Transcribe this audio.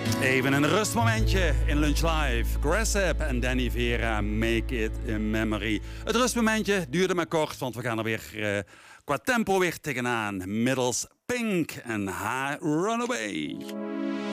Even een rustmomentje in Lunch Live. Grasshop en Danny Vera, Make It in Memory. Het rustmomentje duurde maar kort, want we gaan er weer qua tempo weer tegenaan. Middels Pink en haar Runaway.